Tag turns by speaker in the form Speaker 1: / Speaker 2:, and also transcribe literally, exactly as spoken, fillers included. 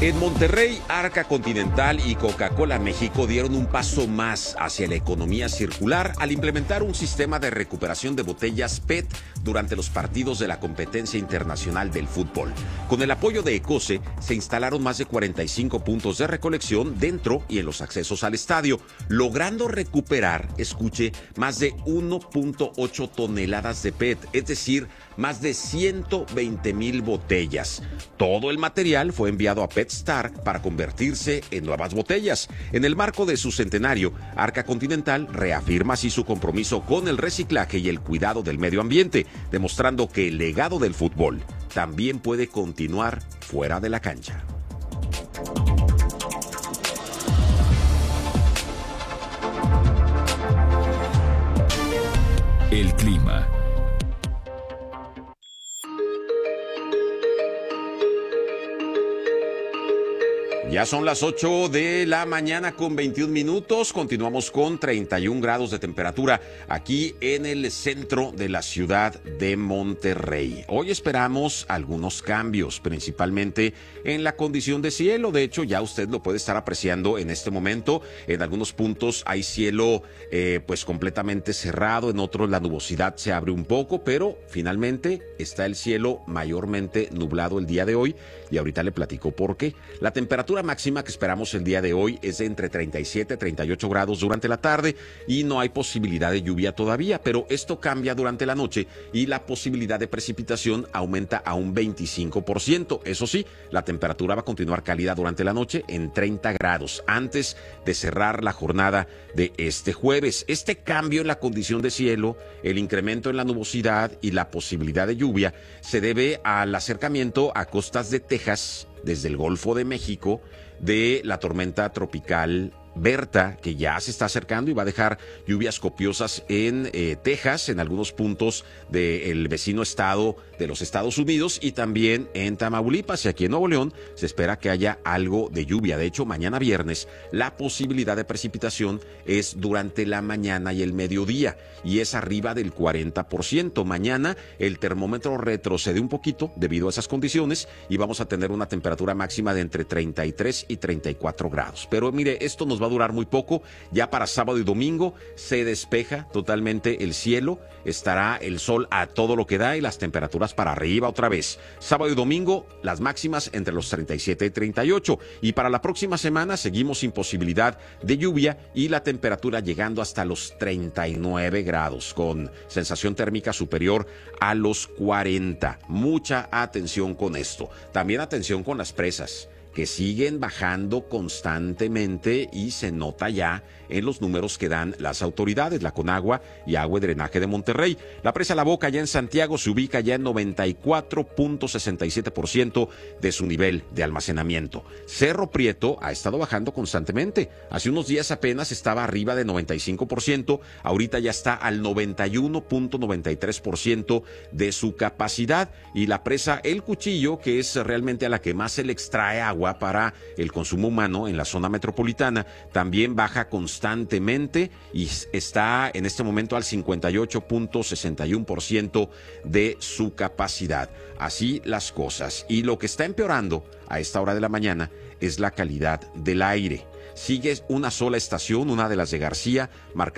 Speaker 1: En Monterrey, Arca Continental y Coca-Cola México dieron un paso más hacia la economía circular al implementar un sistema de recuperación de botellas P E T durante los partidos de la competencia internacional del fútbol. Con el apoyo de ECOCE, se instalaron más de cuarenta y cinco puntos de recolección dentro y en los accesos al estadio, logrando recuperar, escuche, más de uno punto ocho toneladas de P E T, es decir, más de ciento veinte mil botellas. Todo el material fue enviado a PetStar para convertirse en nuevas botellas. En el marco de su centenario, Arca Continental reafirma así su compromiso con el reciclaje y el cuidado del medio ambiente, demostrando que el legado del fútbol también puede continuar fuera de la cancha.
Speaker 2: El clima.
Speaker 1: Ya son las ocho de la mañana con veintiún minutos. Continuamos con treinta y un grados de temperatura aquí en el centro de la ciudad de Monterrey. Hoy esperamos algunos cambios, principalmente en la condición de cielo. De hecho, ya usted lo puede estar apreciando en este momento. En algunos puntos hay cielo eh, pues completamente cerrado, en otros la nubosidad se abre un poco, pero finalmente está el cielo mayormente nublado el día de hoy y ahorita le platico por qué. La temperatura máxima que esperamos el día de hoy es de entre treinta y siete y treinta y ocho grados durante la tarde y no hay posibilidad de lluvia todavía, pero esto cambia durante la noche y la posibilidad de precipitación aumenta a un veinticinco por ciento. Eso sí, la temperatura va a continuar cálida durante la noche en treinta grados antes de cerrar la jornada de este jueves. Este cambio en la condición de cielo, el incremento en la nubosidad y la posibilidad de lluvia se debe al acercamiento a costas de Texas desde el Golfo de México de la tormenta tropical Berta, que ya se está acercando y va a dejar lluvias copiosas en eh, Texas, en algunos puntos del vecino estado de los Estados Unidos y también en Tamaulipas, y aquí en Nuevo León se espera que haya algo de lluvia. De hecho, mañana viernes la posibilidad de precipitación es durante la mañana y el mediodía y es arriba del cuarenta por ciento. Mañana el termómetro retrocede un poquito debido a esas condiciones y vamos a tener una temperatura máxima de entre treinta y tres y treinta y cuatro grados. Pero mire, esto nos va a durar muy poco. Ya para sábado y domingo se despeja totalmente el cielo, estará el sol a todo lo que da y las temperaturas para arriba otra vez. Sábado y domingo las máximas entre los treinta y siete y treinta y ocho, y para la próxima semana seguimos sin posibilidad de lluvia y la temperatura llegando hasta los treinta y nueve grados con sensación térmica superior a los cuarenta. Mucha atención con esto. También atención con las presas, que siguen bajando constantemente y se nota ya en los números que dan las autoridades, la Conagua y Agua y Drenaje de Monterrey. La presa La Boca ya en Santiago se ubica ya en noventa y cuatro punto sesenta y siete por ciento de su nivel de almacenamiento. Cerro Prieto ha estado bajando constantemente. Hace unos días apenas estaba arriba de noventa y cinco por ciento, ahorita ya está al noventa y uno punto noventa y tres por ciento de su capacidad. Y la presa El Cuchillo, que es realmente a la que más se le extrae agua para el consumo humano en la zona metropolitana, también baja constantemente y está en este momento al cincuenta y ocho punto sesenta y uno por ciento de su capacidad. Así las cosas. Y lo que está empeorando a esta hora de la mañana es la calidad del aire. Sigue una sola estación, una de las de García, marcada